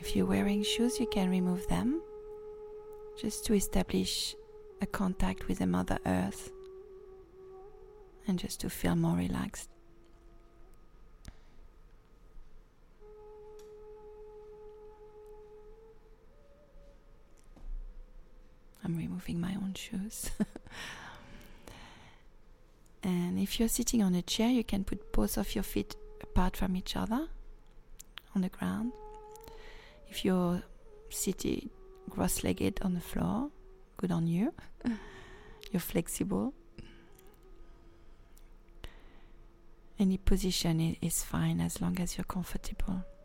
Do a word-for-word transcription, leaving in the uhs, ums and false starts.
If you're wearing shoes, you can remove them just to establish a contact with the Mother Earth and just to feel more relaxed. I'm removing my own shoes. And if you're sitting on a chair, you can put both of your feet apart from each other on the ground. If you're sitting cross-legged on the floor, good on you. You're flexible. Any position is fine as long as you're comfortable.